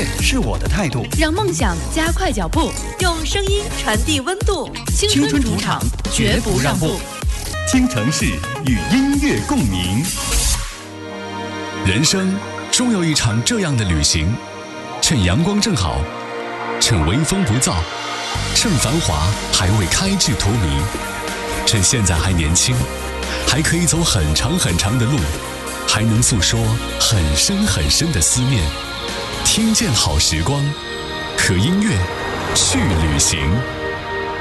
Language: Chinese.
是我的态度， 让梦想加快脚步， 用声音传递温度。 青春主场，绝不让步。 听城市与音乐共鸣。 人生终有一场这样的旅行，趁阳光正好，趁微风不燥，趁繁华还未开至荼蘼，趁现在还年轻，还可以走很长很长的路，还能诉说很深很深的思念。听见好时光，和音乐去旅行。